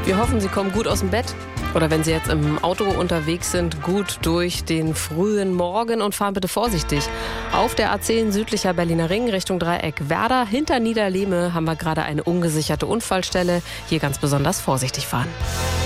Wir hoffen, Sie kommen gut aus dem Bett. Oder wenn Sie jetzt im Auto unterwegs sind, gut durch den frühen Morgen und fahren bitte vorsichtig. Auf der A10 südlicher Berliner Ring Richtung Dreieck Werder hinter Niederlehme haben wir gerade eine ungesicherte Unfallstelle. Hier ganz besonders vorsichtig fahren.